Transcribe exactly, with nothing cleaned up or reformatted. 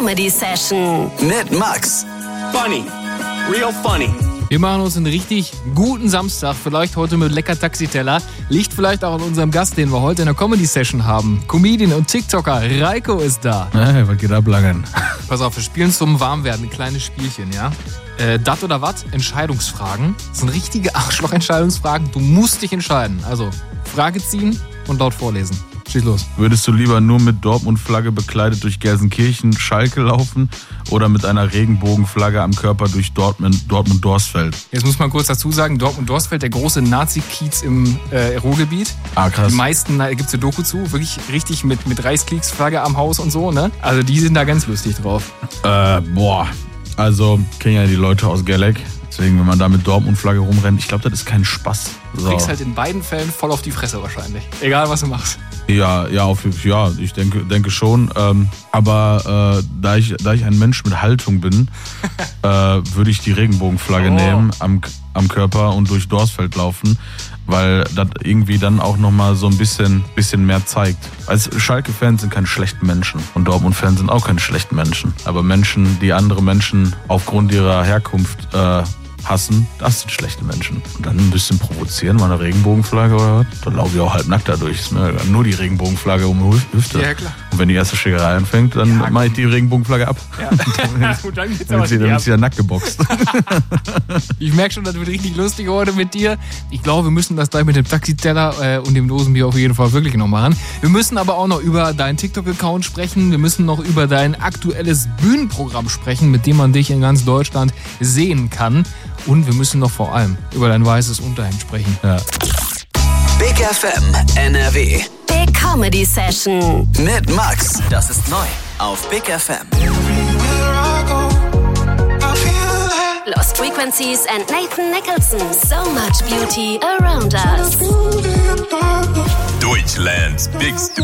Comedy Session mit Max. Funny. Real funny. Wir machen uns einen richtig guten Samstag, vielleicht heute mit lecker Taxiteller. Liegt vielleicht auch an unserem Gast, den wir heute in der Comedy-Session haben. Comedian und TikToker Reiko ist da. Hey, was geht ab, Langen? Pass auf, wir spielen zum Warmwerden ein kleines Spielchen, ja? Äh, dat oder wat? Entscheidungsfragen. Das sind richtige Arschloch-Entscheidungsfragen. Du musst dich entscheiden. Also, Frage ziehen und laut vorlesen. Schieß los. Würdest du lieber nur mit Dortmund-Flagge bekleidet durch Gelsenkirchen, Schalke laufen oder mit einer Regenbogenflagge am Körper durch Dortmund, Dortmund-Dorsfeld? Jetzt muss man kurz dazu sagen, Dortmund-Dorsfeld, der große Nazi-Kiez im äh, Ruhrgebiet. Ah, krass. Die meisten, da gibt es eine Doku zu, wirklich richtig mit, mit Reichskriegsflagge am Haus und so, ne? Also die sind da ganz lustig drauf. Äh, boah. Also, kennen ja die Leute aus Gelleck. Deswegen, wenn man da mit Dortmund-Flagge rumrennt, ich glaube, das ist kein Spaß. So. Du kriegst halt in beiden Fällen voll auf die Fresse wahrscheinlich. Egal, was du machst. Ja, ja, auf, ja ich denke, denke schon. Ähm, aber äh, da, ich, da ich ein Mensch mit Haltung bin, äh, würde ich die Regenbogenflagge oh. nehmen am, am Körper und durch Dorsfeld laufen, weil das irgendwie dann auch nochmal so ein bisschen, bisschen mehr zeigt. Also Schalke-Fans sind keine schlechten Menschen und Dortmund-Fans sind auch keine schlechten Menschen. Aber Menschen, die andere Menschen aufgrund ihrer Herkunft äh, hassen, das sind schlechte Menschen. Und dann ein bisschen provozieren, mal eine Regenbogenflagge oder was, dann laufe ich auch halb nackt dadurch. Ist mir nur die Regenbogenflagge um die Hüfte. Ja, klar. Und wenn die erste Schlägerei anfängt, dann ja, mache ich die Regenbogenflagge ab. Ja. Und dann geht's aber dann ist sie ja nackt geboxt. Ich merke schon, das wird richtig lustig heute mit dir. Ich glaube, wir müssen das gleich mit dem Taxiteller äh, und dem Dosenbier auf jeden Fall wirklich noch machen. Wir müssen aber auch noch über deinen TikTok-Account sprechen. Wir müssen noch über dein aktuelles Bühnenprogramm sprechen, mit dem man dich in ganz Deutschland sehen kann. Und wir müssen noch vor allem über dein weißes Unterhemd sprechen. Ja. Big F M N R W. Big Comedy Session mit Max. Das ist neu auf Big F M. Lost Frequencies and Nathan Nicholson. So much beauty around us. Deutschland's biggest